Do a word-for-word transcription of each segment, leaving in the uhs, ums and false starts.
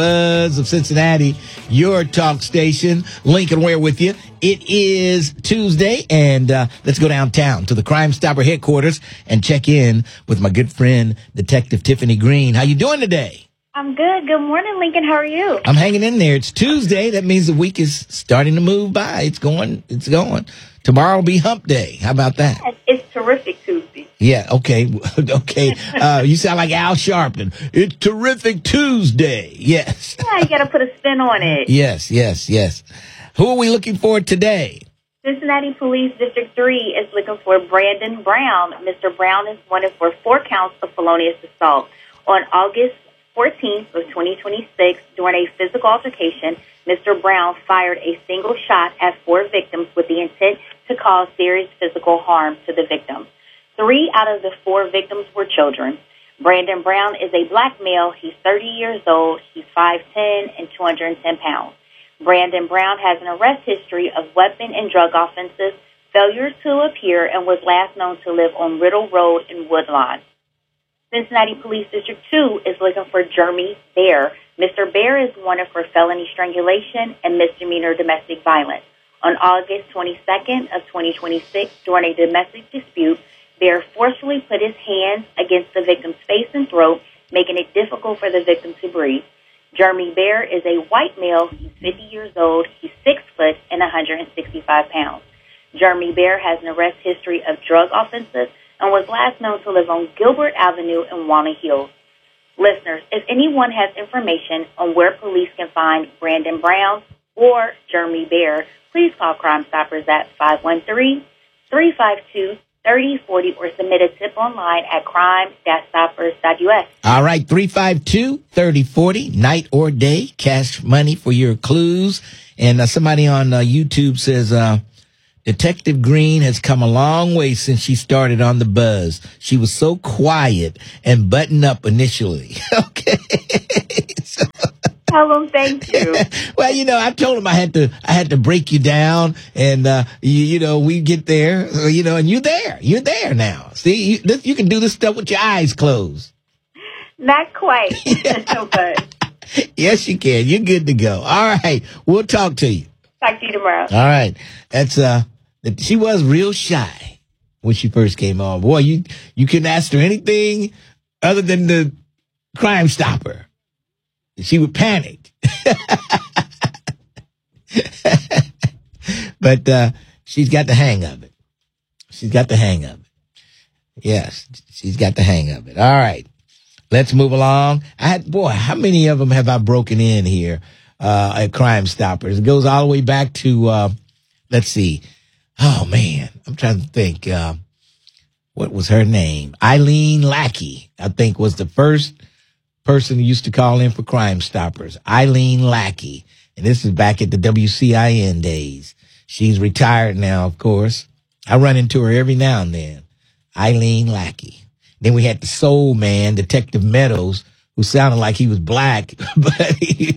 Buzz of Cincinnati, your talk station. Lincoln Ware with you. It is Tuesday, and uh, let's go downtown to the Crime Stopper headquarters and check in with my good friend, Detective Tiffany Green. How you doing today? I'm good. Good morning, Lincoln. How are you? I'm hanging in there. It's Tuesday. That means the week is starting to move by. It's going. It's going. Tomorrow will be hump day. How about that? It's terrific Tuesday. Yeah, okay. okay. Uh, you sound like Al Sharpton. It's terrific Tuesday. Yes. Yeah, you got to put a spin on it. Yes, yes, yes. Who are we looking for today? Cincinnati Police District three is looking for Brandon Brown. Mister Brown is wanted for four counts of felonious assault. On August fourteenth of twenty twenty-six, during a physical altercation, Mister Brown fired a single shot at four victims with the intent to cause serious physical harm to the victims. Three out of the four victims were children. Brandon Brown is a black male. He's thirty years old. He's five ten and two hundred ten pounds. Brandon Brown has an arrest history of weapon and drug offenses, failure to appear, and was last known to live on Riddle Road in Woodlawn. Cincinnati Police District two is looking for Jeremy Bear. Mister Bear is wanted for felony strangulation and misdemeanor domestic violence. On August twenty-second of twenty twenty-six, during a domestic dispute, Bear forcefully put his hands against the victim's face and throat, making it difficult for the victim to breathe. Jeremy Bear is a white male. He's fifty years old. He's six foot and one hundred sixty-five pounds. Jeremy Bear has an arrest history of drug offenses and was last known to live on Gilbert Avenue in Walnut Hills. Listeners, if anyone has information on where police can find Brandon Brown or Jeremy Bear, please call Crime Stoppers at five one three, three five two, three oh four oh or submit a tip online at crime dash stoppers dot U S. All right, three five two, three oh four oh, night or day, cash money for your clues. And uh, somebody on uh, YouTube says, uh, Detective Green has come a long way since she started on the Buzz. She was so quiet and buttoned up initially. Okay. So, tell him thank you. Well, you know, I told him I had to, I had to break you down, and uh, you, you know, we get there, uh, you know, and you're there, you're there now. See, you, this, you can do this stuff with your eyes closed. Not quite, but yes, you can. You're good to go. All right, we'll talk to you. Talk to you tomorrow. All right, that's uh, she was real shy when she first came on. Boy, you you couldn't ask her anything other than the Crime Stopper. She would panic. But uh, she's got the hang of it. She's got the hang of it. Yes, she's got the hang of it. All right, let's move along. I had, boy, how many of them have I broken in here uh, at Crime Stoppers? It goes all the way back to, uh, let's see. Oh, man, I'm trying to think. Uh, what was her name? Eileen Lackey, I think, was the first person who used to call in for Crime Stoppers, Eileen Lackey. And this is back at the W C I N days. She's retired now, of course. I run into her every now and then. Eileen Lackey. Then we had the soul man, Detective Meadows, who sounded like he was black, but he,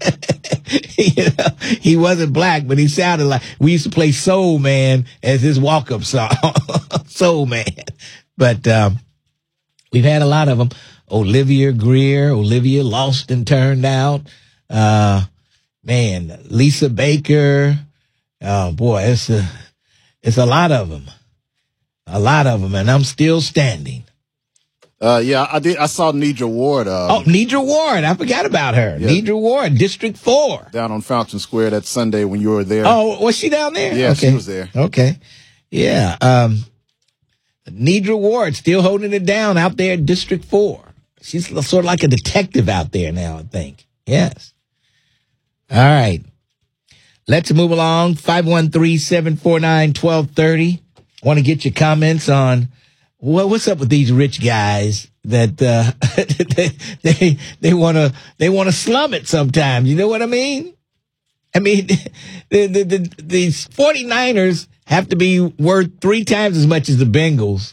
you know, he wasn't black, but he sounded like, we used to play Soul Man as his walk-up song. Soul Man. But um, we've had a lot of them. Olivia Greer, Olivia Lost and Turned Out. Uh, man, Lisa Baker. Oh boy, it's a, it's a lot of them. A lot of them, and I'm still standing. Uh, yeah, I did. I saw Nidra Ward. Uh, oh, Nidra Ward. I forgot about her. Yeah. Nidra Ward, District four. Down on Fountain Square that Sunday when you were there. Oh, was she down there? Yeah, okay. She was there. Okay. Yeah. Um, Nidra Ward still holding it down out there at District four. She's sort of like a detective out there now, I think. Yes. All right. Let's move along. five one three, seven four nine, one two three zero. Want to get your comments on well, what's up with these rich guys that uh, they they they want to they want to slum it sometimes. You know what I mean? I mean, the, the, the, these 49ers have to be worth three times as much as the Bengals.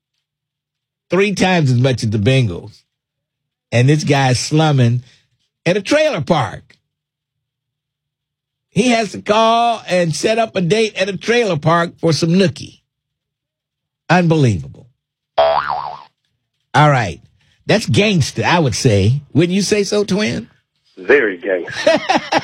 Three times as much as the Bengals. And this guy's slumming at a trailer park. He has to call and set up a date at a trailer park for some nookie. Unbelievable. All right. That's gangster, I would say. Wouldn't you say so, Twin? Very gangster.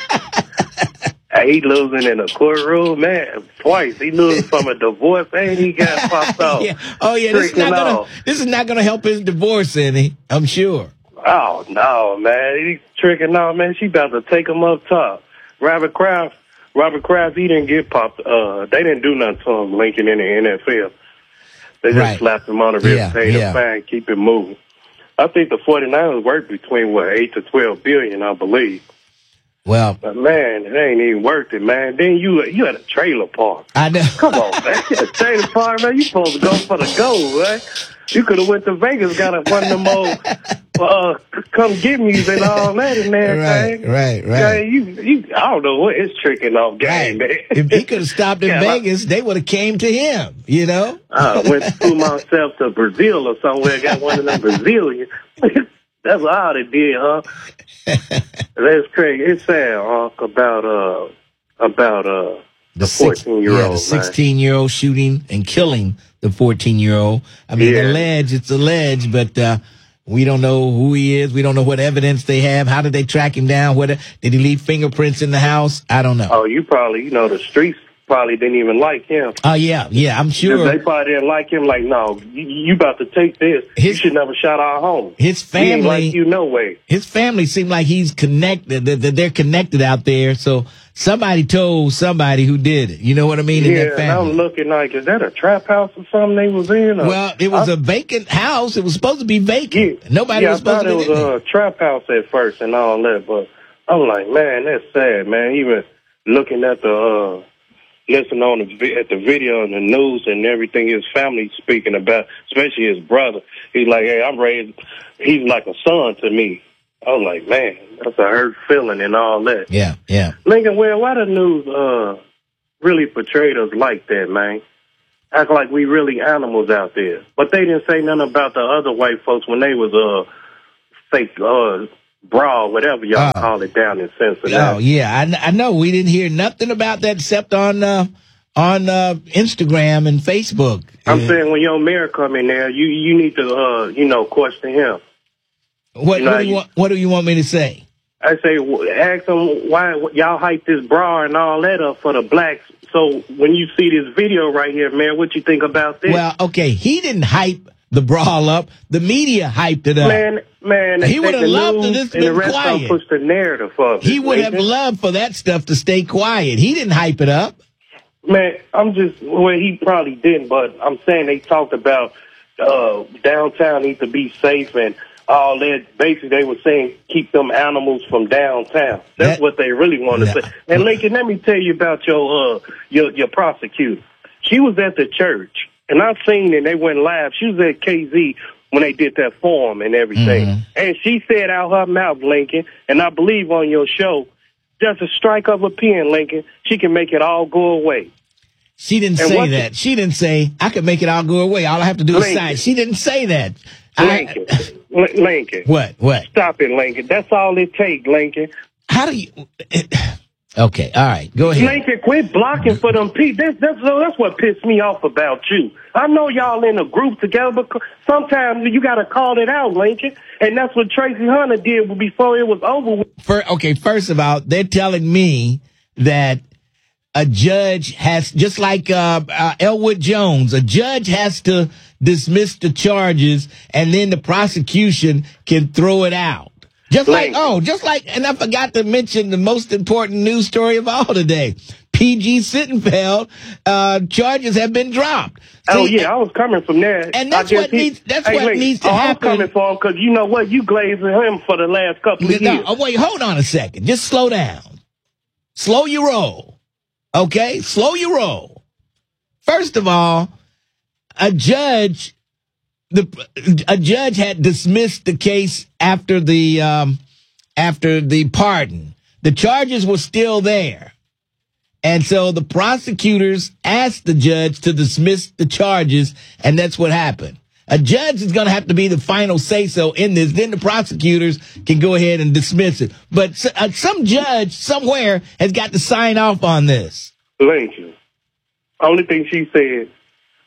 He losing in a courtroom, man, twice. He losing from a divorce, and he got popped off. Yeah. Oh yeah, this is not gonna off. this is not gonna help his divorce any. I'm sure. Oh no, man, he's tricking out, man. She about to take him up top. Robert Kraft, Robert Kraft, he didn't get popped. Uh, they didn't do nothing to him, Lincoln, in the N F L. They just right. slapped him on the wrist, yeah, paid yeah. him fine, keep it moving. I think the 49ers worth between what eight to twelve billion, I believe. Well, but man, it ain't even worth it, man. Then you you at a trailer park. I know. Come on, man. A trailer park, man. You supposed to go for the gold, right? You could have went to Vegas, got a one of them old uh, come get me's and all that in there, right, man. right, right. Yeah, you, you, I don't know what it's tricking off game, right. man. If he could have stopped in yeah, Vegas, they would have came to him, you know? I uh, went through myself to Brazil or somewhere, got one of them Brazilians. That's all they did, huh? That's crazy. It's sad, huh? About, uh, about, uh, the fourteen-year-old, yeah, the sixteen-year-old shooting and killing the fourteen-year-old. I mean, yeah. alleged, it's alleged, but uh, we don't know who he is. We don't know what evidence they have. How did they track him down? What, did he leave fingerprints in the house? I don't know. Oh, you probably, you know, the streets probably didn't even like him. Oh, uh, yeah, yeah, I'm sure. They probably didn't like him. Like, no, you, you about to take this. His, you should never shot our home. His family, he ain't like you, no way. His family seemed like he's connected, that they're connected out there, so somebody told somebody who did it. You know what I mean? Yeah, in that family. And I'm looking like, is that a trap house or something they was in? Or? Well, it was I, a vacant house. It was supposed to be vacant. Yeah, Nobody yeah, was supposed to be in it. Yeah, I thought it was a trap house at first and all that, but I'm like, man, that's sad, man. Even looking at the, uh, listening on the, at the video and the news and everything his family speaking about, especially his brother. He's like, hey, I'm raised, he's like a son to me. I was like, man, that's a hurt feeling and all that. Yeah, yeah. Lincoln, well, why the news uh, really portrayed us like that, man? Act like we really animals out there. But they didn't say nothing about the other white folks when they was uh, fake uh, brawl, whatever y'all oh. call it down in Cincinnati. Oh, yeah, I, I know. We didn't hear nothing about that except on uh, on uh, Instagram and Facebook. I'm uh, saying when your mayor come in there, you, you need to, uh, you know, question him. What, you know, what, do you want, what do you want me to say? I say, ask them why y'all hype this bra and all that up for the blacks. So when you see this video right here, man, what you think about this? Well, okay, he didn't hype the brawl up. The media hyped it up. Man, man, he would have loved to just been quiet. Push the narrative of he would have loved for that stuff to stay quiet. He didn't hype it up. Man, I'm just, well, he probably didn't, but I'm saying they talked about uh, downtown needs to be safe and all that. Basically, they were saying keep them animals from downtown. That's that, what they really wanted no. to say. And Lincoln, let me tell you about your uh your your prosecutor. She was at the church, and I've seen it. They went live. She was at K Z when they did that forum and everything. Mm-hmm. And she said out her mouth, Lincoln, and I believe on your show, just a strike of a pen, Lincoln, she can make it all go away. She didn't and say that. She didn't say, I could make it all go away. All I have to do is sign. She didn't say that. Lincoln. I, Lincoln. What? What? Stop it, Lincoln. That's all it takes, Lincoln. How do you... Okay, all right. Go ahead. Lincoln, quit blocking for them people. That's, that's, that's what pissed me off about you. I know y'all in a group together, but sometimes you got to call it out, Lincoln. And that's what Tracy Hunter did before it was over with. For, okay, first of all, they're telling me that a judge has, just like uh, uh, Elwood Jones, a judge has to dismiss the charges and then the prosecution can throw it out. Just like, oh, just like, and I forgot to mention the most important news story of all today. P G Sittenfeld, uh, charges have been dropped. See, oh, yeah, I was coming from there. And that's what he, needs, that's hey, what wait, needs to oh, happen. I'm coming for him because you know what? You glazing him for the last couple of no, years. Oh, wait, hold on a second. Just slow down. Slow your roll. Okay? Slow your roll. First of all, a judge, the a judge had dismissed the case after the um, after the pardon. The charges were still there. And so the prosecutors asked the judge to dismiss the charges, and that's what happened. A judge is going to have to be the final say-so in this. Then the prosecutors can go ahead and dismiss it. But uh, some judge somewhere has got to sign off on this. Thank you. Only thing she said,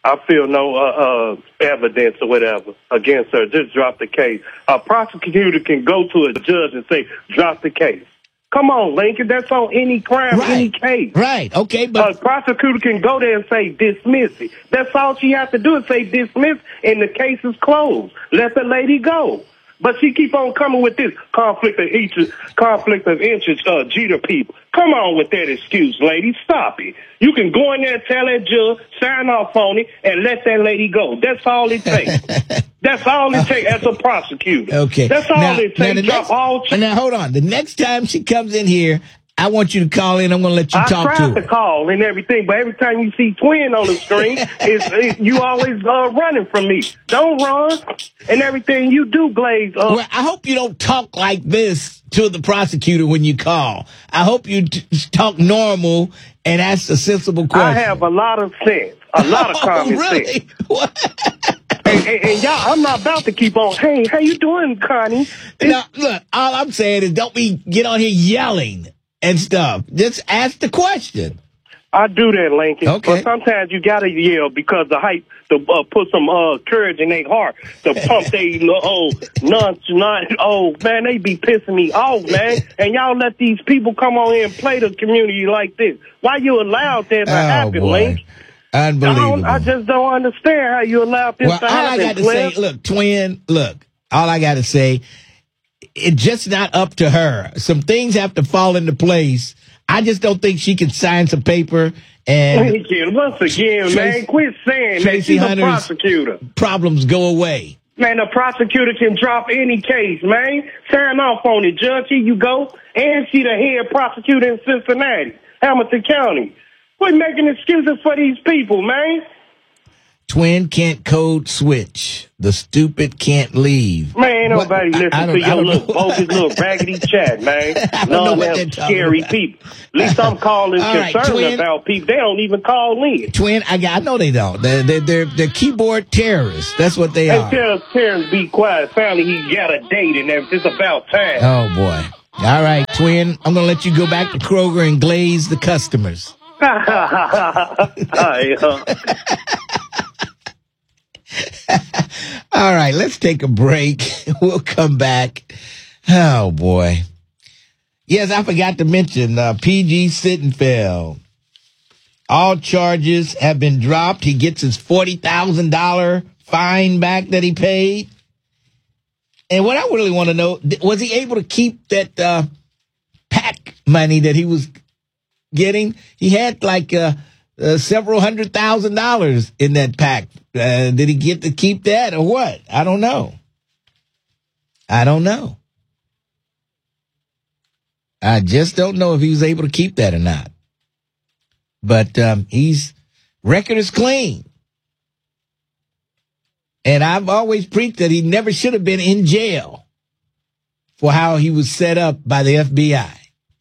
I feel no uh, uh, evidence or whatever against her. Just drop the case. A prosecutor can go to a judge and say, drop the case. Come on, Lincoln. That's on any crime, Right. any case. Right. Okay, but A prosecutor can go there and say, dismiss it. That's all she has to do is say dismiss, and the case is closed. Let the lady go. But she keep on coming with this conflict of interest, conflict of interest, uh, Jeter people. Come on with that excuse, lady. Stop it. You can go in there and tell that judge, sign off on it, and let that lady go. That's all it takes. That's all it takes as a prosecutor. okay. That's all now, it now takes. the Drop next, all. Ch- now hold on. The next time she comes in here, I want you to call in. I'm going to let you I talk to tried her. to call and everything, but every time you see Twin on the screen, it's, it, you always uh, running from me. Don't run. And everything you do, Glaze. Uh, Well, I hope you don't talk like this to the prosecutor when you call. I hope you t- talk normal and ask a sensible question. I have a lot of sense, a lot of Oh, common really? sense. What? And, and, and y'all, I'm not about to keep on. Hey, how you doing, Connie? Now, look, all I'm saying is don't be get on here yelling and stuff. Just ask the question. I do that, Lincoln. Okay. But sometimes you gotta yell because the hype to uh, put some uh, courage in their heart to pump they oh nonchalant. Oh man, they be pissing me off, man. And y'all let these people come on here and play the community like this. Why you allowed that to Oh, happen, boy. Link? I, Unbelievable. don't, I just don't understand how you allowed this well, to all happen. I got to Cliff. say, look, Twin, look, all I got to say, it's just not up to her. Some things have to fall into place. I just don't think she can sign some paper and Lincoln, once again, Tracy- man, quit saying that Tracy she's a Hunter's- prosecutor. problems go away. Man, the prosecutor can drop any case, man. Sign off on it, Judge. Here you go. And she the head prosecutor in Cincinnati, Hamilton County. Quit making excuses for these people, man. Twin can't code switch. The stupid can't leave. Man, ain't What? nobody I- listen I don't- to I your don't little know. bogus little raggedy chat, man. I don't know None what of they're them talking scary about. people. At least I'm calling All right, concerned Twin. about people. They don't even call in. Twin, I, got- I know they don't. They're, they're, they're, they're keyboard terrorists. That's what they Hey, are. tell Terrence be quiet. Finally, he got a date and everything. It's about time. Oh, boy. All right, Twin, I'm going to let you go back to Kroger and glaze the customers. Hi, uh, All right, let's take a break. We'll come back. Oh, boy. Yes, I forgot to mention uh, P G Sittenfeld. All charges have been dropped. He gets his forty thousand dollars fine back that he paid. And what I really want to know, was he able to keep that uh, PAC money that he was getting? He had like uh, uh, several hundred thousand dollars in that PAC. Uh, did he get to keep that or what? I don't know. I don't know. I just don't know if he was able to keep that or not. But um, he's record is clean. And I've always preached that he never should have been in jail for how he was set up by the F B I.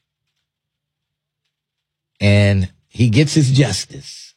And he gets his justice.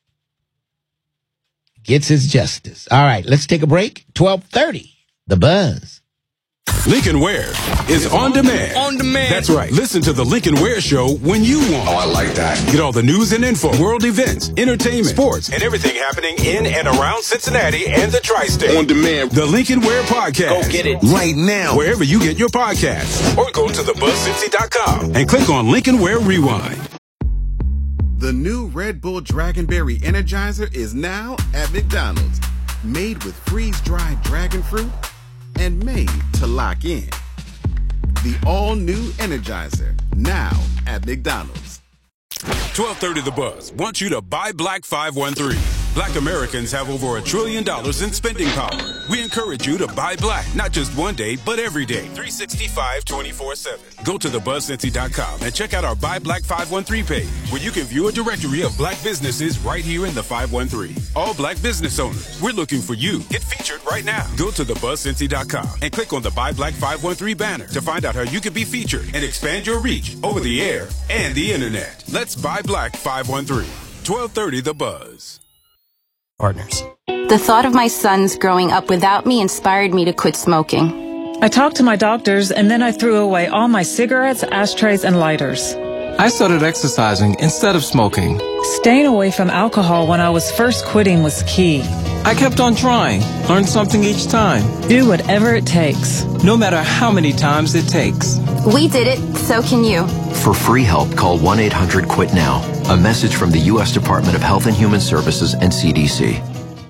Gets his justice. All right, let's take a break. twelve thirty, The Buzz. Lincoln Ware is on demand. On demand. That's right. Listen to the Lincoln Ware Show when you want. Oh, I like that. Get all the news and info, world events, entertainment, sports, and everything happening in and around Cincinnati and the tri-state. On demand. The Lincoln Ware Podcast. Go get it right now. Wherever you get your podcasts. Or go to the buzz cincy dot com and click on Lincoln Ware Rewind. The new Red Bull Dragonberry Energizer is now at McDonald's. Made with freeze-dried dragon fruit and made to lock in. The all-new Energizer, now at McDonald's. twelve thirty The Buzz wants you to buy Black five one three. Black Americans have over a trillion dollars in spending power. We encourage you to buy black, not just one day, but every day, three sixty-five, twenty-four seven. Go to the buzz cincy dot com and check out our Buy Black five one three page, where you can view a directory of black businesses right here in the five one three. All black business owners, we're looking for you. Get featured right now. Go to the buzz cincy dot com and click on the Buy Black five one three banner to find out how you can be featured and expand your reach over the air and the internet. Let's buy Black five one three. twelve thirty The Buzz. Partners. The thought of my sons growing up without me inspired me to quit smoking. I talked to my doctors, and then I threw away all my cigarettes, ashtrays, and lighters. I started exercising instead of smoking. Staying away from alcohol when I was first quitting was key. I kept on trying, learned something each time. Do whatever it takes. No matter how many times it takes. We did it, so can you. For free help, call one eight hundred quit now. A message from the U S Department of Health and Human Services and C D C.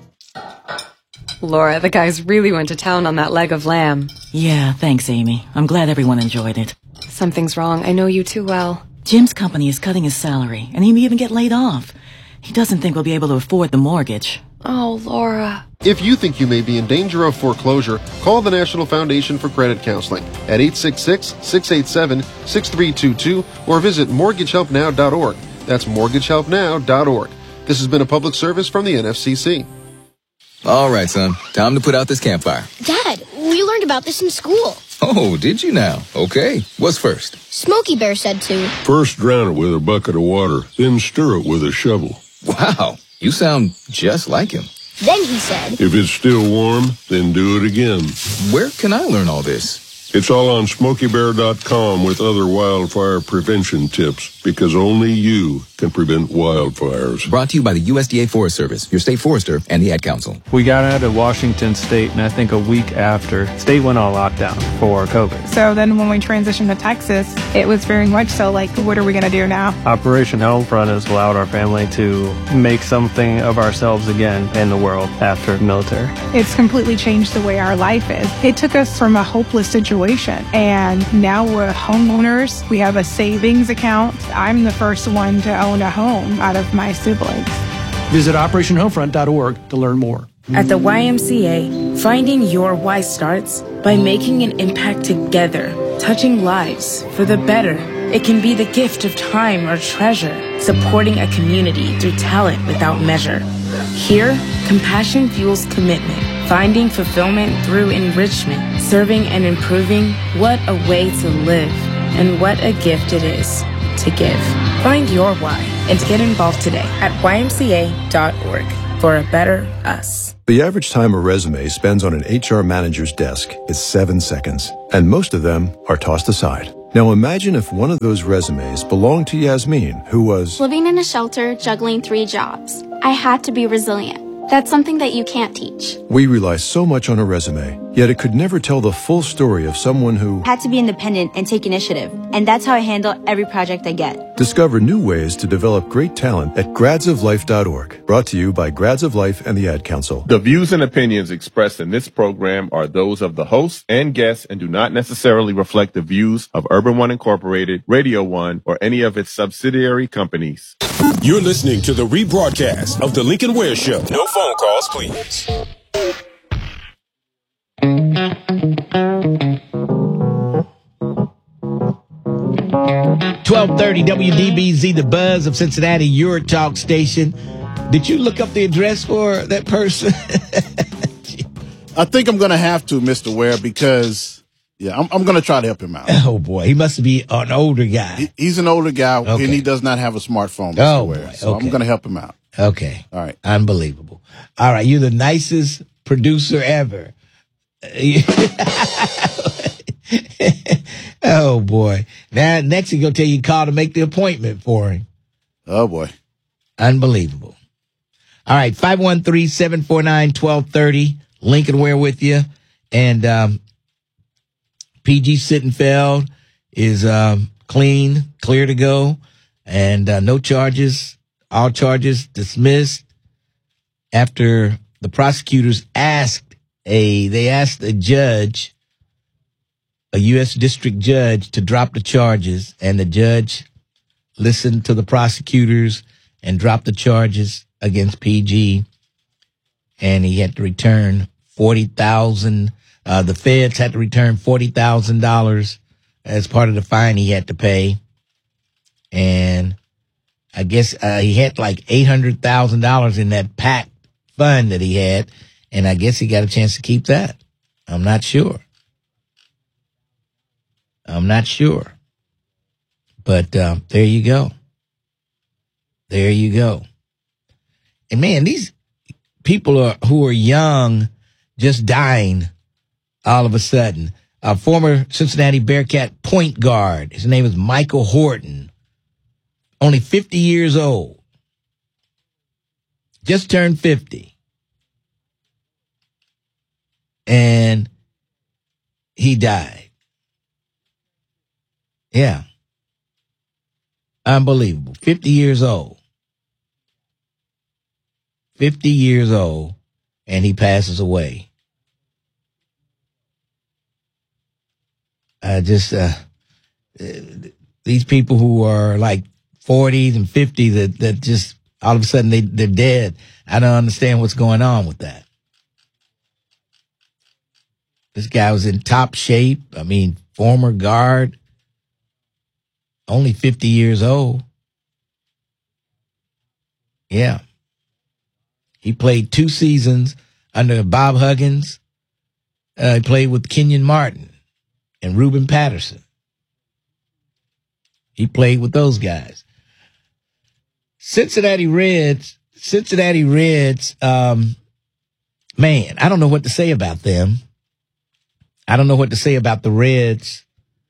Laura, the guys really went to town on that leg of lamb. Yeah, thanks, Amy. I'm glad everyone enjoyed it. Something's wrong. I know you too well. Jim's company is cutting his salary, and he may even get laid off. He doesn't think we'll be able to afford the mortgage. Oh, Laura. If you think you may be in danger of foreclosure, call the National Foundation for Credit Counseling at eight six six, six eight seven, six three two two or visit mortgage help now dot org. That's mortgage help now dot org. This has been a public service from the N F C C. All right, son. Time to put out this campfire. Dad, we learned about this in school. Oh, did you now? Okay. What's first? Smokey Bear said to. First drown it with a bucket of water, then stir it with a shovel. Wow. You sound just like him. Then he said. If it's still warm, then do it again. Where can I learn all this? It's all on smokey bear dot com with other wildfire prevention tips, because only you can prevent wildfires. Brought to you by the U S D A Forest Service, your state forester, and the Ad Council. We got out of Washington State, and I think a week after, state went on lockdown for COVID. So then when we transitioned to Texas, it was very much so like, what are we going to do now? Operation Homefront has allowed our family to make something of ourselves again in the world after the military. It's completely changed the way our life is. It took us from a hopeless situation. And now we're homeowners. We have a savings account. I'm the first one to own a home out of my siblings. Visit operation homefront dot org to learn more. At the Y M C A, finding your why starts by making an impact together, touching lives for the better. It can be the gift of time or treasure, supporting a community through talent without measure. Here, compassion fuels commitment, finding fulfillment through enrichment, serving and improving. What a way to live, and what a gift it is to give. Find your why and get involved today at Y M C A dot org for a better us. The average time a resume spends on an H R manager's desk is seven seconds, and most of them are tossed aside. Now imagine if one of those resumes belonged to Yasmin, who was living in a shelter, juggling three jobs. I had to be resilient. That's something that you can't teach. We rely so much on a resume, yet it could never tell the full story of someone who had to be independent and take initiative. And that's how I handle every project I get. Discover new ways to develop great talent at grads of life dot org. Brought to you by Grads of Life and the Ad Council. The views and opinions expressed in this program are those of the hosts and guests and do not necessarily reflect the views of Urban One Incorporated, Radio One, or any of its subsidiary companies. You're listening to the rebroadcast of The Lincoln Ware Show. No phone calls, please. twelve thirty W D B Z, the buzz of Cincinnati, your talk station. Did you look up the address for that person? I think I'm going to have to, Mister Ware, because, yeah, I'm, I'm going to try to help him out. Oh, boy. He must be an older guy. He, he's an older guy, Okay. and he does not have a smartphone, Mister Oh, Ware. boy. So Okay. I'm going to help him out. Okay. All right. Unbelievable. All right. You're the nicest producer ever. Oh, boy. Now, next he's going to tell you to call to make the appointment for him. Oh, boy. Unbelievable. All right. five one three, seven four nine, one two three zero. Lincoln Ware with you. And um, P G Sittenfeld is um, clean, clear to go, and uh, no charges. All charges dismissed after the prosecutors asked a, they asked a judge, a U S district judge, to drop the charges, and the judge listened to the prosecutors and dropped the charges against P G, and he had to return forty thousand dollars. Uh, the feds had to return forty thousand dollars as part of the fine he had to pay, and I guess uh, he had like eight hundred thousand dollars in that PAC fund that he had, and I guess he got a chance to keep that. I'm not sure. I'm not sure. But uh, there you go. There you go. And, man, these people are who are young just dying all of a sudden. A former Cincinnati Bearcat point guard, his name is Michael Horton, only fifty years old. Just turned fifty. And he died. Yeah. Unbelievable. fifty years old. fifty years old, and he passes away. I just, uh, these people who are like forties and fifties that, that just all of a sudden they, they're dead. I don't understand what's going on with that. This guy was in top shape. I mean, former guard, only fifty years old. Yeah. He played two seasons under Bob Huggins. Uh, he played with Kenyon Martin and Ruben Patterson. He played with those guys. Cincinnati Reds, Cincinnati Reds, um, man, I don't know what to say about them. I don't know what to say about the Reds.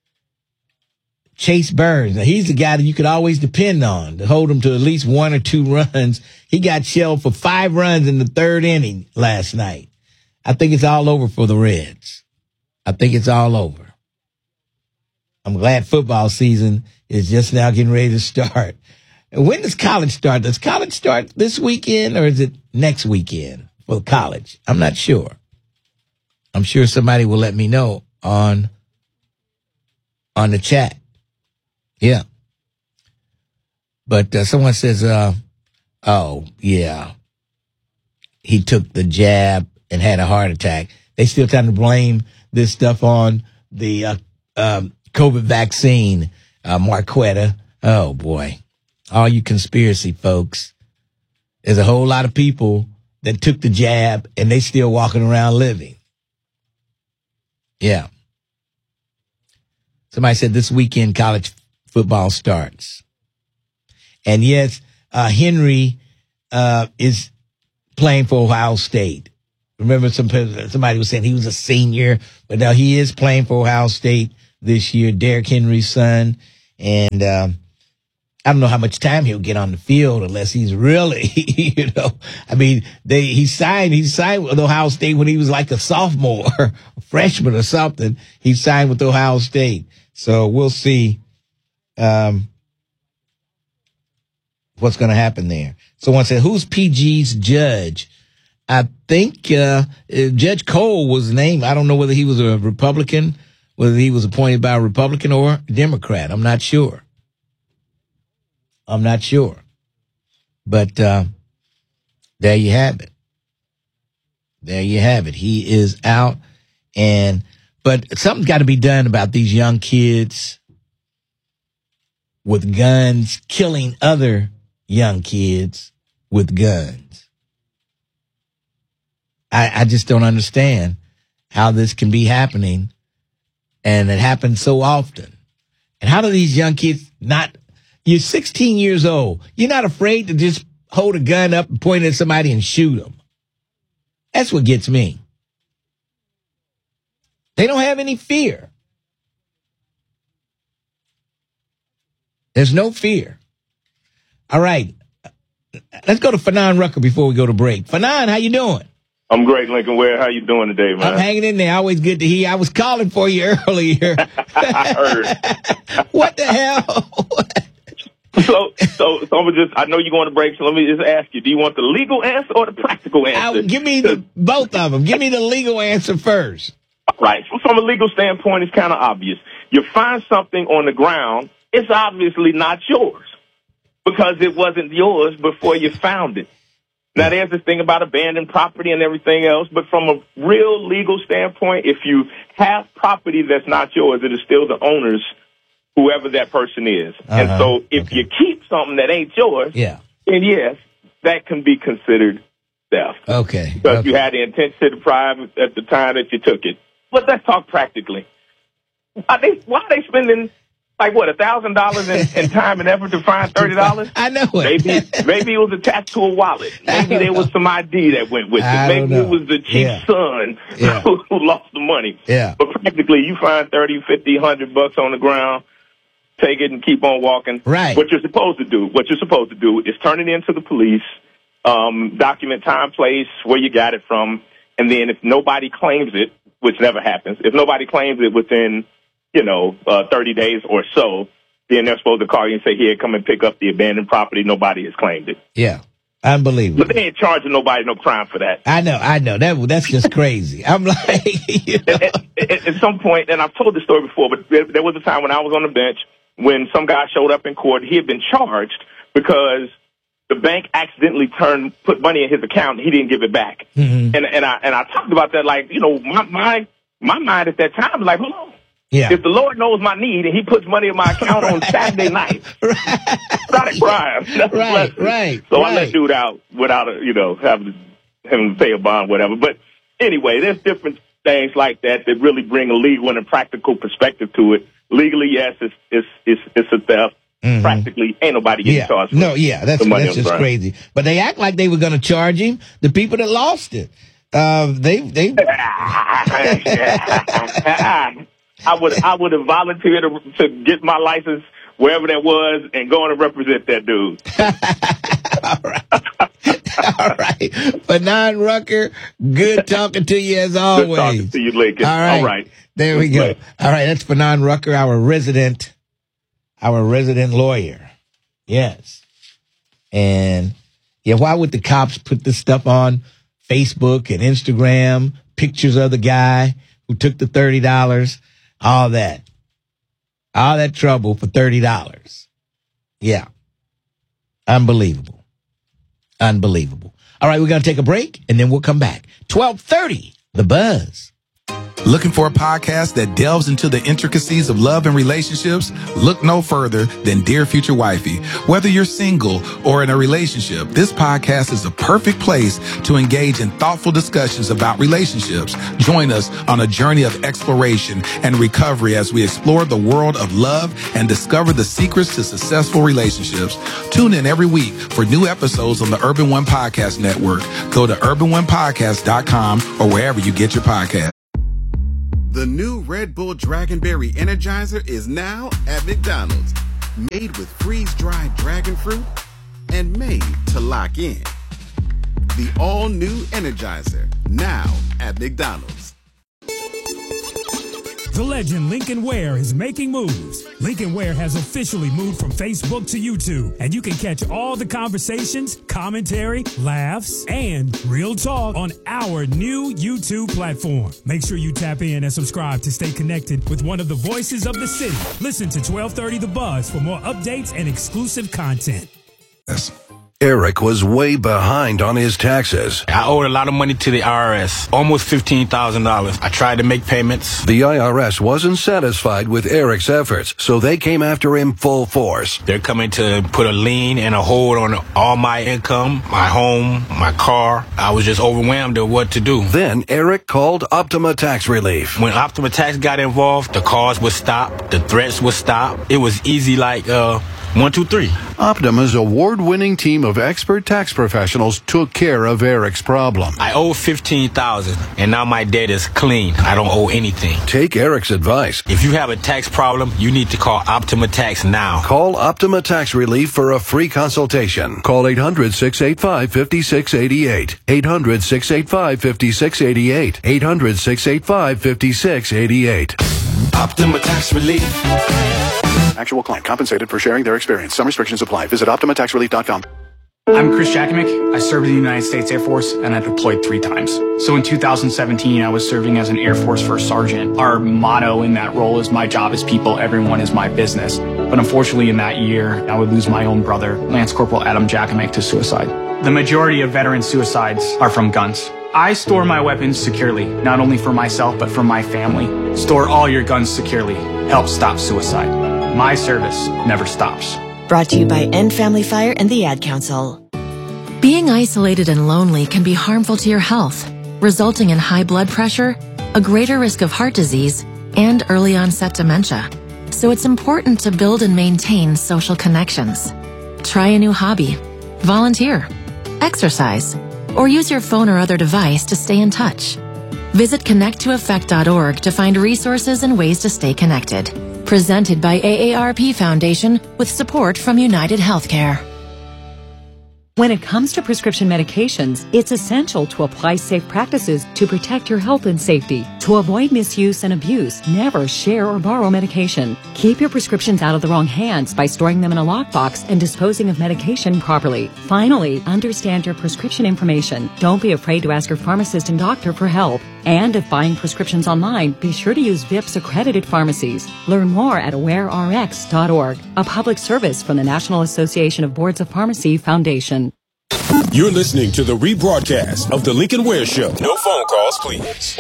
Chase Burns, now he's the guy that you could always depend on to hold him to at least one or two runs. He got shelled for five runs in the third inning last night. I think it's all over for the Reds. I think it's all over. I'm glad football season is just now getting ready to start. And when does college start? Does college start this weekend or is it next weekend for college? I'm not sure. I'm sure somebody will let me know on, on the chat. Yeah. But uh, someone says, uh, oh, yeah, he took the jab and had a heart attack. They still trying to blame this stuff on the uh, um, COVID vaccine, uh, Marquetta. Oh, boy. All you conspiracy folks. There's a whole lot of people that took the jab and they still walking around living. Yeah. Somebody said this weekend college football starts. And yes, uh, Henry, uh, is playing for Ohio State. Remember some, somebody was saying he was a senior, but now he is playing for Ohio State this year, Derrick Henry's son. And, um, I don't know how much time he'll get on the field unless he's really, you know, I mean, they, he signed, he signed with Ohio State when he was like a sophomore, a freshman or something. He signed with Ohio State. So we'll see, um, what's going to happen there. Someone said, who's P G's judge? I think, uh, Judge Cole was named. I don't know whether he was a Republican, whether he was appointed by a Republican or Democrat. I'm not sure. I'm not sure. But uh, there you have it. There you have it. He is out. And but something's got to be done about these young kids with guns killing other young kids with guns. I, I just don't understand how this can be happening. And it happens so often. And how do these young kids not... You're sixteen years old. You're not afraid to just hold a gun up and point at somebody and shoot them. That's what gets me. They don't have any fear. There's no fear. All right. Let's go to Fanon Rucker before we go to break. Fanon, how you doing? I'm great, Lincoln Ware. How you doing today, man? I'm hanging in there. Always good to hear. I was calling for you earlier. I heard. What the hell? So, so, so I'm gonna just, I know you're going to break, so let me just ask you, do you want the legal answer or the practical answer? I, give me the, both of them. Give me the legal answer first. Right. So from a legal standpoint, it's kind of obvious. You find something on the ground, it's obviously not yours because it wasn't yours before you found it. Now, there's this thing about abandoned property and everything else, but from a real legal standpoint, if you have property that's not yours, it is still the owner's, whoever that person is. Uh-huh. And so if okay. you keep something that ain't yours, yeah. then yes, that can be considered theft. Okay. Because okay. you had the intent to deprive at the time that you took it. But let's talk practically. Are they, why are they spending, like, what, one thousand dollars in, in time and effort to find thirty dollars? I know it. Maybe, maybe it was attached to a wallet. Maybe there was some I D that went with I it. Maybe it was the chief's yeah. son yeah. who, who lost the money. Yeah. But practically, you find thirty, fifty, one hundred bucks on the ground. take it and keep on walking. Right. What you're supposed to do, what you're supposed to do is turn it in to the police, um, document time, place, where you got it from, and then if nobody claims it, which never happens, if nobody claims it within, you know, uh, thirty days or so, then they're supposed to call you and say, here, come and pick up the abandoned property. Nobody has claimed it. Yeah. Unbelievable. But they ain't charging nobody no crime for that. I know, I know. That That's just crazy. I'm like, you know. at, at, at some point, and I've told this story before, but there, there was a time when I was on the bench when some guy showed up in court. He had been charged because the bank accidentally turned, put money in his account and he didn't give it back. Mm-hmm. And, and I, and I talked about that, like, you know, my, my, my mind at that time was like, hold on. Yeah. If the Lord knows my need and he puts money in my account on Saturday night, right. not a crime. That's right, right. So right. I let dude out without, a, you know, having him pay a bond, whatever. But anyway, there's different things like that that really bring a legal and a practical perspective to it. Legally, yes, it's it's it's, it's a theft. Mm-hmm. Practically, ain't nobody getting yeah. charged. No, yeah, that's that's just ground. crazy. But they act like they were going to charge him. The people that lost it, uh, they they. I would I would have volunteered to, to get my license wherever that was and go on and represent that dude. All right. All right. Fanon Rucker, good talking to you as always. Good talking to you, Lincoln. All right. All right. There we go. All right. That's Fanon Rucker, our resident, our resident lawyer. Yes. And yeah, why would the cops put this stuff on Facebook and Instagram, pictures of the guy who took the thirty dollars? All that. All that trouble for thirty dollars. Yeah. Unbelievable. Unbelievable. All right, we're going to take a break, and then we'll come back. twelve thirty, The Buzz. Looking for a podcast that delves into the intricacies of love and relationships? Look no further than Dear Future Wifey. Whether you're single or in a relationship, this podcast is the perfect place to engage in thoughtful discussions about relationships. Join us on a journey of exploration and recovery as we explore the world of love and discover the secrets to successful relationships. Tune in every week for new episodes on the Urban One Podcast Network. Go to urban one podcast dot com or wherever you get your podcast. The new Red Bull Dragonberry Energizer is now at McDonald's. Made with freeze-dried dragon fruit and made to lock in. The all-new Energizer, now at McDonald's. The legend Lincoln Ware is making moves. Lincoln Ware has officially moved from Facebook to YouTube, and you can catch all the conversations, commentary, laughs, and real talk on our new YouTube platform. Make sure you tap in and subscribe to stay connected with one of the voices of the city. Listen to twelve thirty The Buzz for more updates and exclusive content. Yes. Eric was way behind on his taxes. I owed a lot of money to the I R S, almost fifteen thousand dollars. I tried to make payments. The I R S wasn't satisfied with Eric's efforts, so they came after him full force. They're coming to put a lien and a hold on all my income, my home, my car. I was just overwhelmed at what to do. Then Eric called Optima Tax Relief. When Optima Tax got involved, the calls would stop, the threats would stop. It was easy like, uh... One, two, three. Optima's award-winning team of expert tax professionals took care of Eric's problem. I owe fifteen thousand dollars, and now my debt is clean. I don't owe anything. Take Eric's advice. If you have a tax problem, you need to call Optima Tax now. Call Optima Tax Relief for a free consultation. Call eight hundred, six eight five, five six eight eight. eight hundred, six eight five, five six eight eight. eight hundred, six eight five, five six eight eight. Optima Tax Relief. Actual client compensated for sharing their experience. Some restrictions apply. Visit Optima Tax Relief dot com. I'm Chris Jakomick. I served in the United States Air Force, and I deployed three times. So in two thousand seventeen, I was serving as an Air Force First Sergeant. Our motto in that role is, my job is people, everyone is my business. But unfortunately in that year, I would lose my own brother, Lance Corporal Adam Jakomick, to suicide. The majority of veteran suicides are from guns. I store my weapons securely, not only for myself, but for my family. Store all your guns securely. Help stop suicide. My service never stops. Brought to you by End Family Fire and the Ad Council. Being isolated and lonely can be harmful to your health, resulting in high blood pressure, a greater risk of heart disease, and early onset dementia. So it's important to build and maintain social connections. Try a new hobby, volunteer, exercise, or use your phone or other device to stay in touch. Visit connect to effect dot org to find resources and ways to stay connected. Presented by A A R P Foundation with support from United Healthcare. When it comes to prescription medications, it's essential to apply safe practices to protect your health and safety. To avoid misuse and abuse, never share or borrow medication. Keep your prescriptions out of the wrong hands by storing them in a lockbox and disposing of medication properly. Finally, understand your prescription information. Don't be afraid to ask your pharmacist and doctor for help. And if buying prescriptions online, be sure to use V I P S accredited pharmacies. Learn more at aware R X dot org, a public service from the National Association of Boards of Pharmacy Foundation. You're listening to the rebroadcast of The Lincoln Ware Show. No phone calls, please.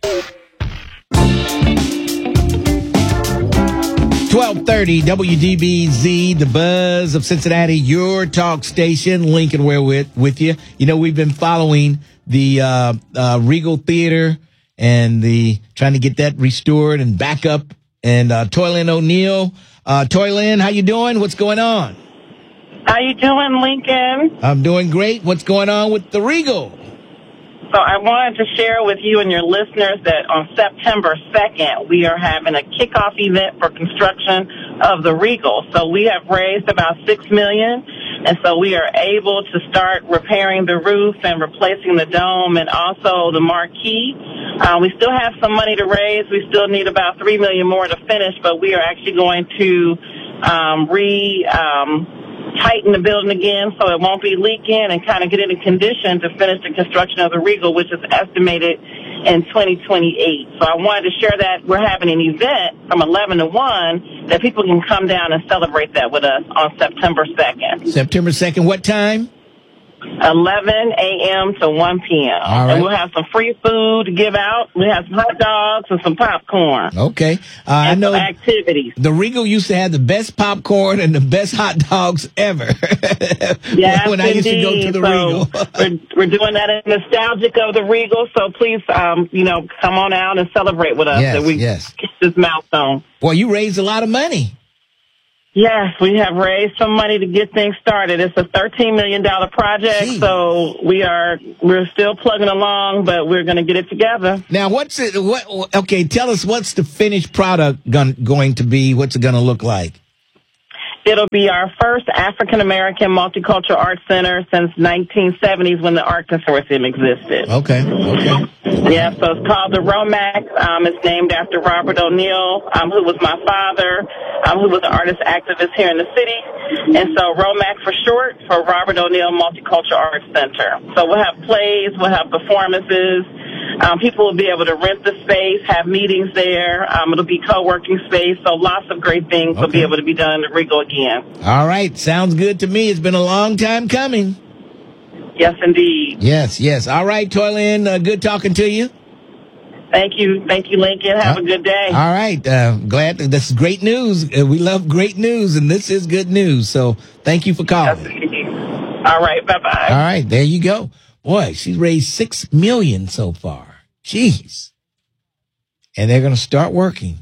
twelve thirty W D B Z, the buzz of Cincinnati, your talk station. Lincoln Ware with, with you. You know, we've been following the uh, uh, Regal Theater and the trying to get that restored and back up. And uh, Toylin O'Neill. Uh, Toylin, how you doing? What's going on? How you doing, Lincoln? I'm doing great. What's going on with the Regal? So I wanted to share with you and your listeners that on September second, we are having a kickoff event for construction of the Regal. So we have raised about six million dollars, and so we are able to start repairing the roof and replacing the dome and also the marquee. Uh, we still have some money to raise. We still need about three million dollars more to finish, but we are actually going to um, re... Um, tighten the building again so it won't be leaking and kind of get it in condition to finish the construction of the Regal, which is estimated in twenty twenty-eight. So I wanted to share that we're having an event from eleven to one that people can come down and celebrate that with us on September second. September second, what time? eleven a.m. to one p.m. All right. And we'll have some free food to give out. We have some hot dogs and some popcorn. Okay. Uh, I know activities. The Regal used to have the best popcorn and the best hot dogs ever. Yes, when I used to go to the so Regal. we're, we're doing that in nostalgic of the Regal, so please, um, you know, come on out and celebrate with us. Yes, that we yes. get this milestone. Well, you raised a lot of money. Yes, we have raised some money to get things started. It's a thirteen million dollars project, Jeez. so we are we're still plugging along, but we're going to get it together. Now, what's it? What? Okay, tell us what's the finished product gon- going to be? What's it going to look like? It'll be our first African-American multicultural arts center since nineteen seventies when the Art Consortium existed. Okay, okay. Yeah, so it's called the Romax. Um, it's named after Robert O'Neill, um, who was my father, um, who was an artist activist here in the city. And so Romax for short for Robert O'Neill Multicultural Arts Center. So we'll have plays, we'll have performances. Um, people will be able to rent the space, have meetings there. Um, it'll be co-working space, so lots of great things okay. will be able to be done in the Regal again. All right, sounds good to me. It's been a long time coming. Yes, indeed. Yes, yes. All right, Toylin, uh, good talking to you. Thank you. Thank you, Lincoln. Have uh, a good day. All right. Uh, glad that this is great news. Uh, we love great news, and this is good news. So thank you for calling. Yes, all right. Bye-bye. All right. There you go. Boy, she's raised six million dollars so far. Jeez. And they're going to start working.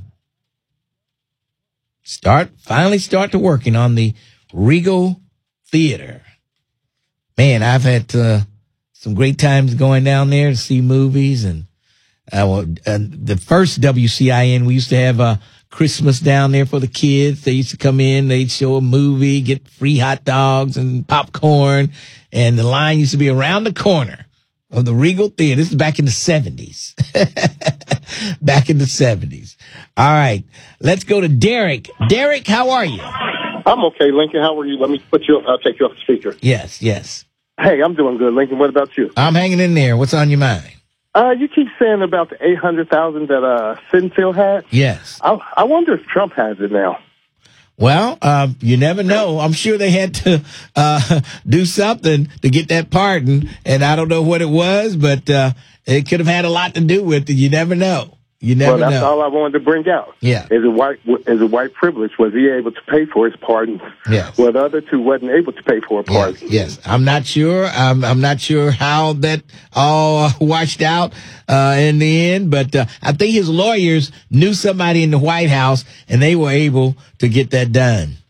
Start, finally start to working on the Regal Theater. Man, I've had uh, some great times going down there to see movies. And uh, well, uh, the first W C I N, we used to have uh, Christmas down there for the kids. They used to come in, they'd show a movie, get free hot dogs and popcorn. And the line used to be around the corner of the Regal Theater. This is back in the seventies. Back in the seventies. All right. Let's go to Derek. Derek, how are you? I'm okay, Lincoln. How are you? Let me put you. I'll take you off the speaker. Yes, yes. Hey, I'm doing good, Lincoln. What about you? I'm hanging in there. What's on your mind? Uh, you keep saying about the eight hundred thousand that uh, Sinfield had. Yes. I, I wonder if Trump has it now. Well, um, you never know. I'm sure they had to uh, do something to get that pardon, and I don't know what it was, but uh, it could have had a lot to do with it. You never know. You never well, that's know. all I wanted to bring out. Yeah. Is a white is a white privilege? Was he able to pay for his pardon? Yes. Well, the other two wasn't able to pay for a pardon. Yes. yes. I'm not sure. I'm, I'm not sure how that all washed out uh, in the end, but uh, I think his lawyers knew somebody in the White House, and they were able to get that done.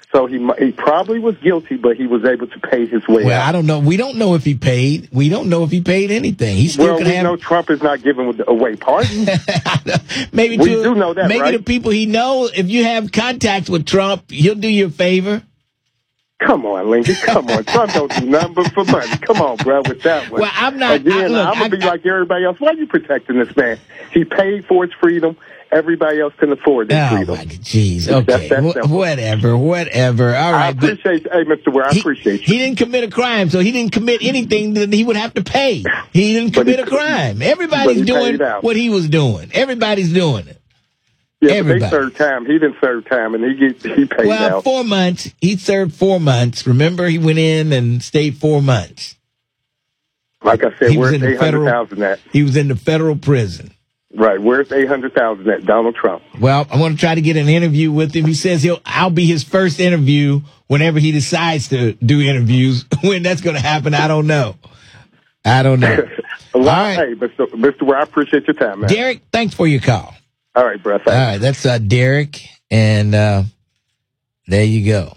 So he he probably was guilty, but he was able to pay his way Well, out. I don't know. We don't know if he paid. We don't know if he paid anything. He still well, can we have. know Trump is not giving away pardons. Maybe we to, do know that, maybe right? the people he knows, if you have contacts with Trump, he'll do you a favor. Come on, Lincoln. Come on. Trump don't do nothing but for money. Come on, bro, with that one. Well, I'm not. Again, I, look, I'm going to I, be like everybody else. Why are you protecting this man? He paid for his freedom. Everybody else can afford his oh, freedom. my Jeez. Okay. That's, that's Wh- whatever. Whatever. All right. I appreciate you. Hey, Mister Ware, I he, appreciate you. He didn't commit a crime, so he didn't commit anything that he would have to pay. He didn't But commit he- a crime. but Everybody's he doing paid out. what he was doing. Everybody's doing it. Yeah, but Everybody. they served time. He didn't serve time, and he get, he paid Well, out. four months. He served four months. Remember, he went in and stayed four months. Like I said, He was where's in the eight hundred federal- thousand at? He was in the federal prison. Right, where's eight hundred thousand at? Donald Trump. Well, I want to try to get an interview with him. He says he'll. I'll be his first interview whenever he decides to do interviews. When that's going to happen, I don't know. I don't know. Well, All right. Hey, Mister Mister Ware, I appreciate your time, man. Derek, thanks for your call. All right, bro. All right, that's uh, Derek, and uh, there you go.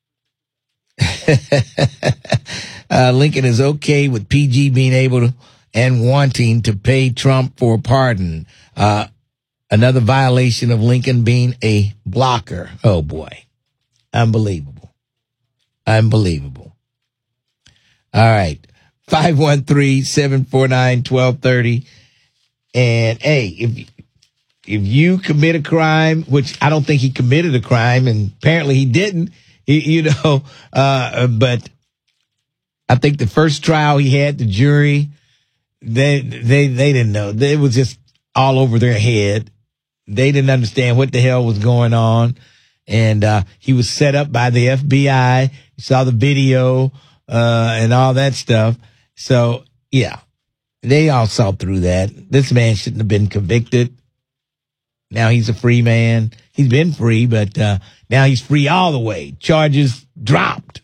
uh, Lincoln is okay with P G being able to and wanting to pay Trump for a pardon. Uh, another violation of Lincoln being a blocker. Oh, boy. Unbelievable. Unbelievable. All right. five one three, seven four nine, one two three zero. And, hey, if if you commit a crime, which I don't think he committed a crime, and apparently he didn't, he, you know, uh, but I think the first trial he had, the jury, they they they didn't know. It was just all over their head. They didn't understand what the hell was going on. And uh, he was set up by the F B I. You saw the video uh, and all that stuff. So, yeah, they all saw through that. This man shouldn't have been convicted. Now he's a free man. He's been free, but uh, now he's free all the way. Charges dropped.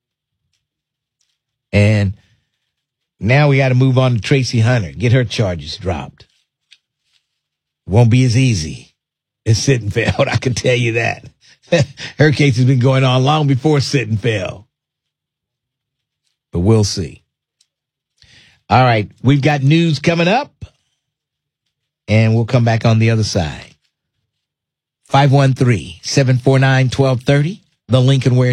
And now we got to move on to Tracy Hunter. Get her charges dropped. Won't be as easy as Sittenfeld, I can tell you that. Her case has been going on long before Sittenfeld. But we'll see. All right, we've got news coming up, and we'll come back on the other side. five one three, seven four nine, one two three zero, the Lincoln Ware